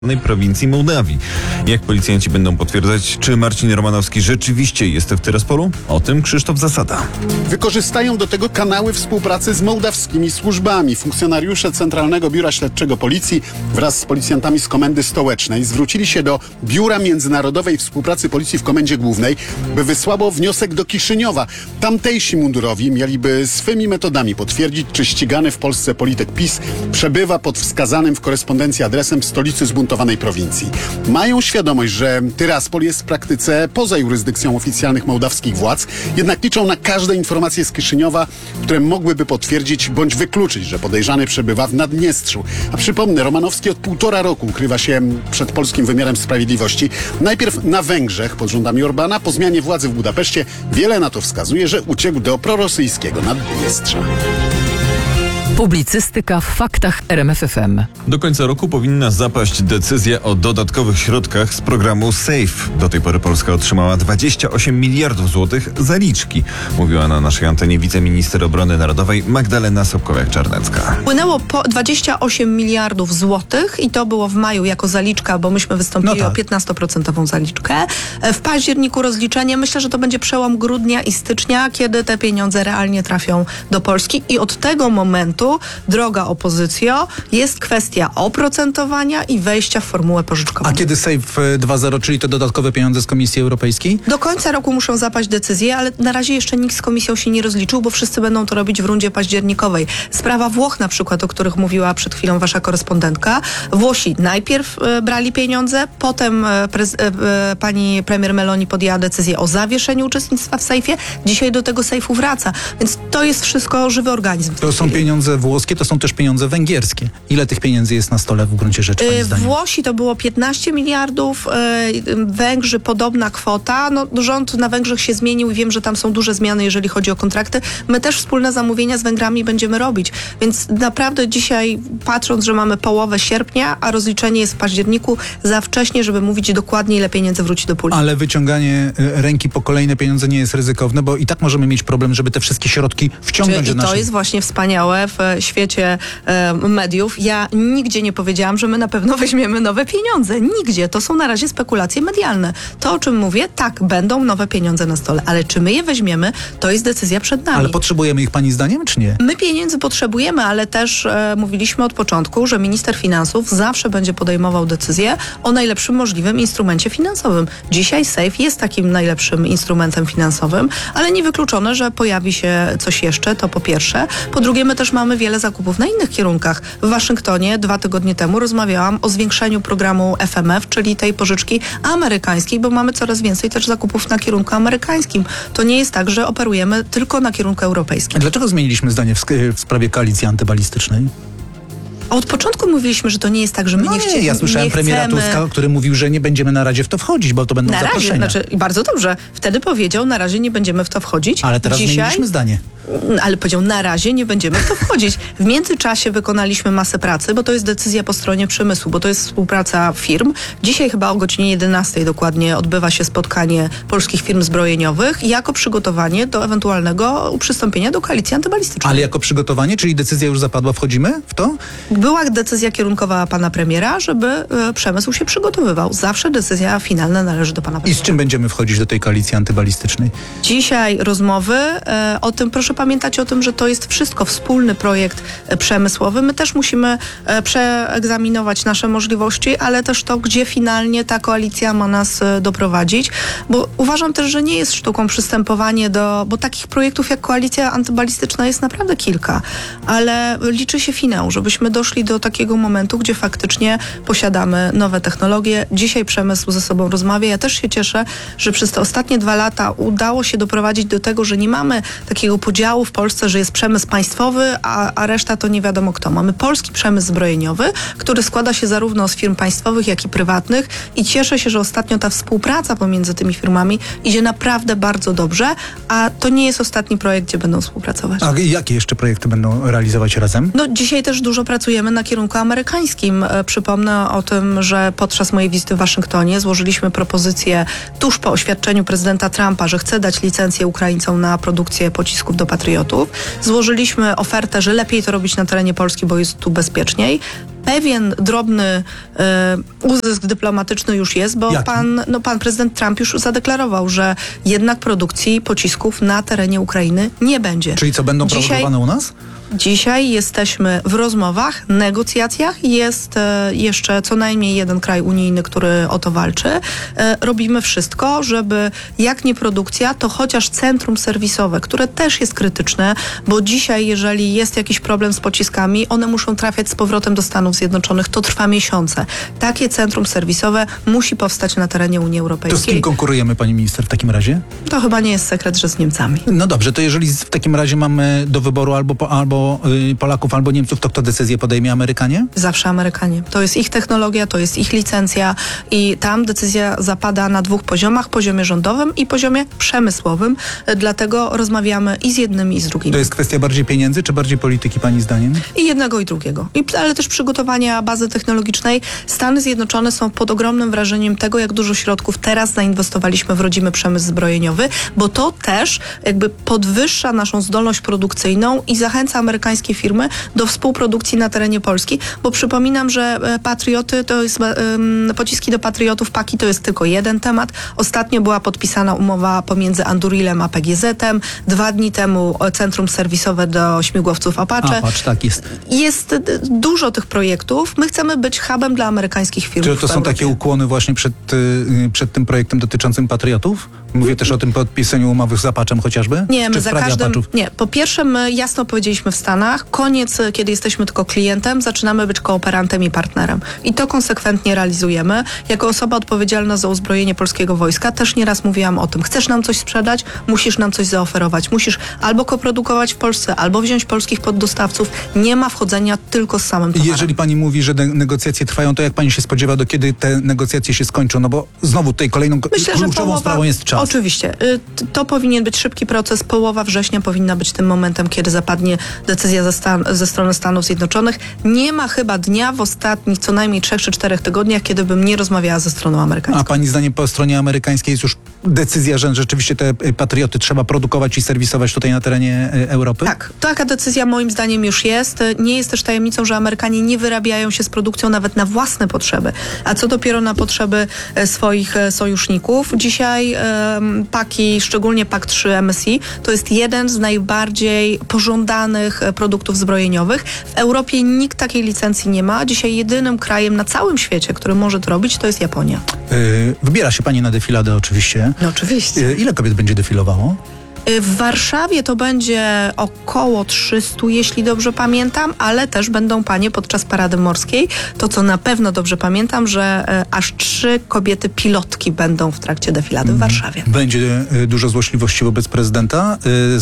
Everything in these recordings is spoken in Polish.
prowincji Mołdawii. Jak policjanci będą potwierdzać, czy Marcin Romanowski rzeczywiście jest w Tyraspolu? O tym Krzysztof Zasada. Wykorzystają do tego kanały współpracy z mołdawskimi służbami. Funkcjonariusze Centralnego Biura Śledczego Policji wraz z policjantami z Komendy Stołecznej zwrócili się do Biura Międzynarodowej Współpracy Policji w Komendzie Głównej, by wysłało wniosek do Kiszyniowa. Tamtejsi mundurowi mieliby swymi metodami potwierdzić, czy ścigany w Polsce polityk PiS przebywa pod wskazanym w korespondencji adresem w stolicy zbuntowanej prowincji. Mają świadomość, że Tyraspol jest w praktyce poza jurysdykcją oficjalnych mołdawskich władz, jednak liczą na każde informacje z Kiszyniowa, które mogłyby potwierdzić bądź wykluczyć, że podejrzany przebywa w Naddniestrzu. A przypomnę, Romanowski od 1,5 roku ukrywa się przed polskim wymiarem sprawiedliwości. Najpierw na Węgrzech pod rządami Orbana, po zmianie władzy w Budapeszcie wiele na to wskazuje, że uciekł do prorosyjskiego Naddniestrza. Publicystyka w faktach RMF FM. Do końca roku powinna zapaść decyzja o dodatkowych środkach z programu SAFE. Do tej pory Polska otrzymała 28 miliardów złotych zaliczki, mówiła na naszej antenie wiceminister obrony narodowej Magdalena Sobkowiak-Czarnecka. Płynęło po 28 miliardów złotych i to było w maju jako zaliczka, bo myśmy wystąpili o 15% zaliczkę. W październiku rozliczenie. Myślę, że to będzie przełom grudnia i stycznia, kiedy te pieniądze realnie trafią do Polski i od tego momentu, droga opozycjo, jest kwestia oprocentowania i wejścia w formułę pożyczkową. A kiedy SAFE 2.0, czyli te dodatkowe pieniądze z Komisji Europejskiej? Do końca roku muszą zapaść decyzje, ale na razie jeszcze nikt z Komisją się nie rozliczył, bo wszyscy będą to robić w rundzie październikowej. Sprawa Włoch na przykład, o których mówiła przed chwilą wasza korespondentka. Włosi najpierw brali pieniądze, potem pani premier Meloni podjęła decyzję o zawieszeniu uczestnictwa w SAFE. Dzisiaj do tego SAFE-u wraca. Więc to jest wszystko żywy organizm. To są pieniądze włoskie, to są też pieniądze węgierskie. Ile tych pieniędzy jest na stole w gruncie rzeczy, pani zdaniem? Włosi to było 15 miliardów, Węgrzy podobna kwota. No, rząd na Węgrzech się zmienił i wiem, że tam są duże zmiany, jeżeli chodzi o kontrakty. My też wspólne zamówienia z Węgrami będziemy robić. Więc naprawdę dzisiaj, patrząc, że mamy połowę sierpnia, a rozliczenie jest w październiku, za wcześnie, żeby mówić dokładnie, ile pieniędzy wróci do puli. Ale wyciąganie ręki po kolejne pieniądze nie jest ryzykowne, bo i tak możemy mieć problem, żeby te wszystkie środki wciągnąć do I to jest właśnie wspaniałe w świecie mediów. Ja nigdzie nie powiedziałam, że my na pewno weźmiemy nowe pieniądze. Nigdzie. To są na razie spekulacje medialne. To, o czym mówię, tak, będą nowe pieniądze na stole, ale czy my je weźmiemy, to jest decyzja przed nami. Ale potrzebujemy ich pani zdaniem, czy nie? My pieniędzy potrzebujemy, ale też mówiliśmy od początku, że minister finansów zawsze będzie podejmował decyzję o najlepszym możliwym instrumencie finansowym. Dzisiaj SAFE jest takim najlepszym instrumentem finansowym, ale niewykluczone, że pojawi się coś jeszcze, to po pierwsze. Po drugie, my też mamy wiele zakupów na innych kierunkach. W Waszyngtonie 2 tygodnie temu rozmawiałam o zwiększeniu programu FMF, czyli tej pożyczki amerykańskiej, bo mamy coraz więcej też zakupów na kierunku amerykańskim. To nie jest tak, że operujemy tylko na kierunku europejskim. Dlaczego zmieniliśmy zdanie w sprawie koalicji antybalistycznej? Od początku mówiliśmy, że to nie jest tak, że my nie chcemy. Ja słyszałem premiera Tuska, który mówił, że nie będziemy na razie w to wchodzić, bo to będą zaproszenia. Bardzo dobrze. Wtedy powiedział, na razie nie będziemy w to wchodzić. Ale teraz zmieniliśmy zdanie. Ale powiedział, na razie nie będziemy w to wchodzić. W międzyczasie wykonaliśmy masę pracy, bo to jest decyzja po stronie przemysłu, bo to jest współpraca firm. Dzisiaj chyba o godzinie 11 dokładnie odbywa się spotkanie polskich firm zbrojeniowych jako przygotowanie do ewentualnego przystąpienia do koalicji antybalistycznej. Ale jako przygotowanie, czyli decyzja już zapadła, wchodzimy w to? Była decyzja kierunkowa pana premiera, żeby przemysł się przygotowywał. Zawsze decyzja finalna należy do pana premiera. I z czym będziemy wchodzić do tej koalicji antybalistycznej? Dzisiaj rozmowy o tym, proszę pamiętać o tym, że to jest wszystko wspólny projekt przemysłowy. My też musimy przeegzaminować nasze możliwości, ale też to, gdzie finalnie ta koalicja ma nas doprowadzić, bo uważam też, że nie jest sztuką przystępowanie bo takich projektów jak koalicja antybalistyczna jest naprawdę kilka, ale liczy się finał, żebyśmy doszli do takiego momentu, gdzie faktycznie posiadamy nowe technologie. Dzisiaj przemysł ze sobą rozmawia. Ja też się cieszę, że przez te ostatnie 2 lata udało się doprowadzić do tego, że nie mamy takiego podziału w Polsce, że jest przemysł państwowy, a reszta to nie wiadomo kto. Mamy polski przemysł zbrojeniowy, który składa się zarówno z firm państwowych, jak i prywatnych i cieszę się, że ostatnio ta współpraca pomiędzy tymi firmami idzie naprawdę bardzo dobrze, a to nie jest ostatni projekt, gdzie będą współpracować. A jakie jeszcze projekty będą realizować razem? No dzisiaj też dużo pracujemy na kierunku amerykańskim. Przypomnę o tym, że podczas mojej wizyty w Waszyngtonie złożyliśmy propozycję tuż po oświadczeniu prezydenta Trumpa, że chce dać licencję Ukraińcom na produkcję pocisków do Patriotów. Złożyliśmy ofertę, że lepiej to robić na terenie Polski, bo jest tu bezpieczniej. Pewien drobny uzysk dyplomatyczny już jest, bo Jaki? pan prezydent Trump już zadeklarował, że jednak produkcji pocisków na terenie Ukrainy nie będzie. Czyli co, będą Dzisiaj- produkowane u nas? Dzisiaj jesteśmy w rozmowach, negocjacjach. Jest jeszcze co najmniej jeden kraj unijny, który o to walczy. Robimy wszystko, żeby jak nie produkcja, to chociaż centrum serwisowe, które też jest krytyczne, bo dzisiaj, jeżeli jest jakiś problem z pociskami, one muszą trafiać z powrotem do Stanów Zjednoczonych. To trwa miesiące. Takie centrum serwisowe musi powstać na terenie Unii To z Europejskiej. kim konkurujemy, pani minister, w takim razie? To chyba nie jest sekret, że z Niemcami. No dobrze, to jeżeli w takim razie mamy do wyboru albo Polaków, albo Niemców, to kto decyzję podejmie? Amerykanie? Zawsze Amerykanie. To jest ich technologia, to jest ich licencja i tam decyzja zapada na 2 poziomach, poziomie rządowym i poziomie przemysłowym. Dlatego rozmawiamy i z jednymi, i z drugimi. To jest kwestia bardziej pieniędzy, czy bardziej polityki, pani zdaniem? I jednego, i drugiego. Ale też przygotowania bazy technologicznej. Stany Zjednoczone są pod ogromnym wrażeniem tego, jak dużo środków teraz zainwestowaliśmy w rodzimy przemysł zbrojeniowy, bo to też jakby podwyższa naszą zdolność produkcyjną i zachęca amerykańskie firmy do współprodukcji na terenie Polski, bo przypominam, że Patrioty to jest pociski do Patriotów, Paki to jest tylko jeden temat. Ostatnio była podpisana umowa pomiędzy Andurilem a PGZ-em. 2 dni temu centrum serwisowe do śmigłowców Apache. Patrz, tak jest. Jest dużo tych projektów. My chcemy być hubem dla amerykańskich firm. Czy to w są Europie. takie ukłony właśnie przed tym projektem dotyczącym patriotów? Mówię też o tym podpisaniu umowy z Apaczem chociażby? Nie, my Czy w za sprawie każdym... Apaczów? Nie, po pierwsze my jasno powiedzieliśmy w Stanach, koniec, kiedy jesteśmy tylko klientem, zaczynamy być kooperantem i partnerem. I to konsekwentnie realizujemy. Jako osoba odpowiedzialna za uzbrojenie polskiego wojska też nieraz mówiłam o tym. Chcesz nam coś sprzedać? Musisz nam coś zaoferować. Musisz albo koprodukować w Polsce, albo wziąć polskich poddostawców. Nie ma wchodzenia tylko z samym towarem. Jeżeli pani mówi, że negocjacje trwają, to jak pani się spodziewa, do kiedy te negocjacje się skończą? No bo znowu tutaj kolejną Myślę, że kluczową sprawą jest czas. Oczywiście. To powinien być szybki proces. Połowa września powinna być tym momentem, kiedy zapadnie decyzja ze strony Stanów Zjednoczonych. Nie ma chyba dnia w ostatnich co najmniej 3 czy 4 tygodniach, kiedy bym nie rozmawiała ze stroną A amerykańską. pani zdaniem po stronie amerykańskiej jest już decyzja, że rzeczywiście te patrioty trzeba produkować i serwisować tutaj na terenie Europy? Tak, taka decyzja moim zdaniem już jest. Nie jest też tajemnicą, że Amerykanie nie wyrabiają się z produkcją nawet na własne potrzeby, a co dopiero na potrzeby swoich sojuszników. Dzisiaj Paki, szczególnie Pak 3 MSI, to jest jeden z najbardziej pożądanych produktów zbrojeniowych. W Europie nikt takiej licencji nie ma. Dzisiaj jedynym krajem na całym świecie, który może to robić, to jest Japonia. Wybiera się pani na defiladę oczywiście. No oczywiście. Ile kobiet będzie defilowało? W Warszawie to będzie około 300, jeśli dobrze pamiętam, ale też będą panie podczas parady morskiej. To, co na pewno dobrze pamiętam, że aż 3 kobiety pilotki będą w trakcie defilady w Warszawie. Będzie dużo złośliwości wobec prezydenta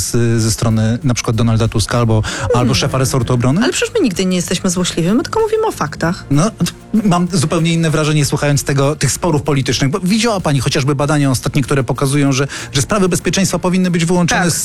ze strony na przykład Donalda Tuska albo szefa resortu obrony? Ale przecież my nigdy nie jesteśmy złośliwi, my tylko mówimy o faktach. No, mam zupełnie inne wrażenie słuchając tych sporów politycznych, bo widziała pani chociażby badania ostatnie, które pokazują, że sprawy bezpieczeństwa powinny być wyłączone Tak.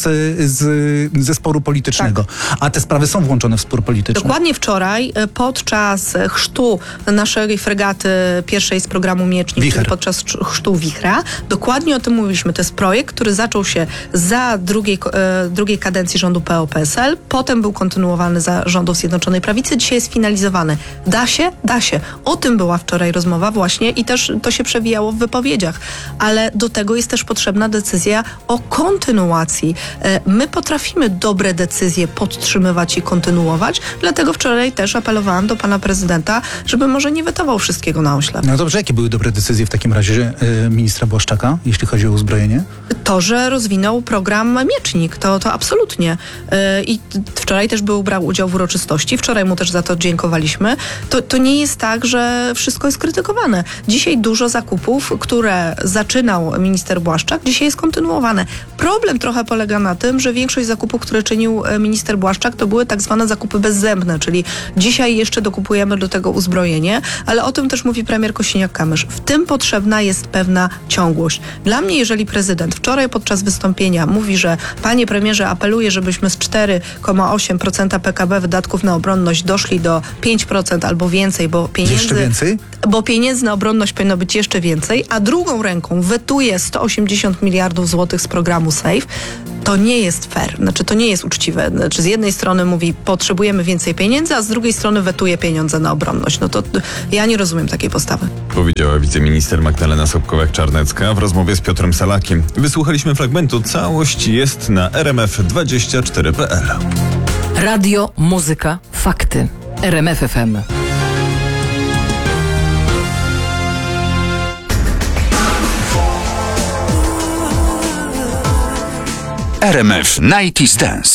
ze sporu politycznego. A te sprawy są włączone w spór polityczny. Dokładnie wczoraj podczas chrztu naszej fregaty pierwszej z programu Miecznik, Wicher. czyli podczas chrztu Wichra, dokładnie o tym mówiliśmy. To jest projekt, który zaczął się za drugiej kadencji rządu PO-PSL, potem był kontynuowany za rządów Zjednoczonej Prawicy, dzisiaj jest finalizowany. Da się? Da się. O tym była wczoraj rozmowa właśnie i też to się przewijało w wypowiedziach. Ale do tego jest też potrzebna decyzja o kontynuacji. My potrafimy dobre decyzje podtrzymywać i kontynuować, dlatego wczoraj też apelowałam do pana prezydenta, żeby może nie wetował wszystkiego na oślep. No dobrze, jakie były dobre decyzje w takim razie ministra Błaszczaka, jeśli chodzi o uzbrojenie? To, że rozwinął program Miecznik, to absolutnie. I wczoraj też brał udział w uroczystości, wczoraj mu też za to dziękowaliśmy. To nie jest tak, że wszystko jest krytykowane. Dzisiaj dużo zakupów, które zaczynał minister Błaszczak, dzisiaj jest kontynuowane. Problem trochę polega na tym, że większość zakupów, które czynił minister Błaszczak, to były tak zwane zakupy bezzębne, czyli dzisiaj jeszcze dokupujemy do tego uzbrojenie, ale o tym też mówi premier Kosiniak-Kamysz. W tym potrzebna jest pewna ciągłość. Dla mnie, jeżeli prezydent wczoraj podczas wystąpienia mówi, że panie premierze, apeluję, żebyśmy z 4,8% PKB wydatków na obronność doszli do 5% albo więcej, Jeszcze więcej? bo pieniędzy na obronność powinno być jeszcze więcej, a drugą ręką wetuje 180 miliardów złotych z programu SAFE, to nie jest fair, znaczy to nie jest uczciwe. Znaczy z jednej strony mówi, potrzebujemy więcej pieniędzy, a z drugiej strony wetuje pieniądze na obronność. No to ja nie rozumiem takiej postawy. Powiedziała wiceminister Magdalena Sobkowiak-Czarnecka w rozmowie z Piotrem Salakiem. Wysłuchaliśmy fragmentu, całość jest na rmf24.pl. Radio, muzyka, fakty. RMF FM. RMF 90's Dance.